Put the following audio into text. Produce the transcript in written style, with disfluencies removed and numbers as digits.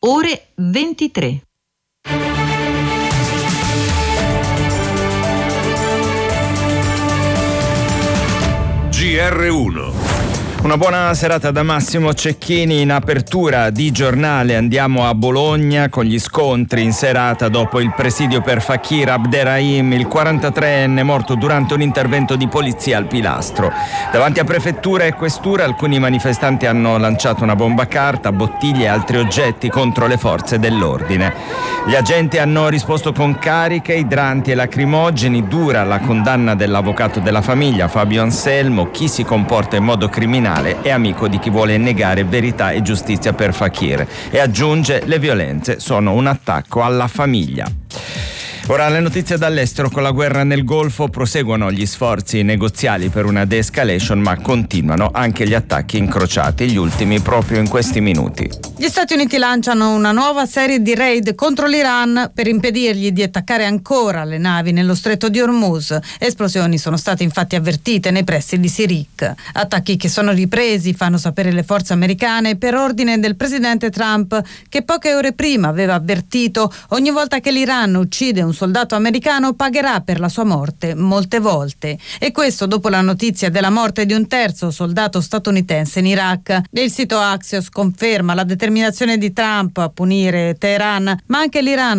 ore 23. GR1. Una buona serata da Massimo Cecchini. In apertura di giornale andiamo a Bologna con gli scontri in serata dopo il presidio per Fakir Abderrahim, il 43enne morto durante un intervento di polizia al Pilastro. Davanti a prefettura e questura alcuni manifestanti hanno lanciato una bomba a carta, bottiglie e altri oggetti contro le forze dell'ordine. Gli agenti hanno risposto con cariche, idranti e lacrimogeni. Dura la condanna dell'avvocato della famiglia Fabio Anselmo. Chi si comporta in modo criminale è amico di chi vuole negare verità e giustizia per Fakir, e aggiunge: le violenze sono un attacco alla famiglia. Ora le notizie dall'estero. Con la guerra nel Golfo proseguono gli sforzi negoziali per una de-escalation, ma continuano anche gli attacchi incrociati, gli ultimi proprio in questi minuti. Gli Stati Uniti lanciano una nuova serie di raid contro l'Iran per impedirgli di attaccare ancora le navi nello stretto di Hormuz. Esplosioni sono state infatti avvertite nei pressi di Sirik. Attacchi che sono ripresi, fanno sapere le forze americane, per ordine del presidente Trump, che poche ore prima aveva avvertito: ogni volta che l'Iran uccide un soldato americano pagherà per la sua morte molte volte. E questo dopo la notizia della morte di un terzo soldato statunitense in Iraq. Il sito Axios conferma la determinazione di Trump a punire Teheran, ma anche l'Iran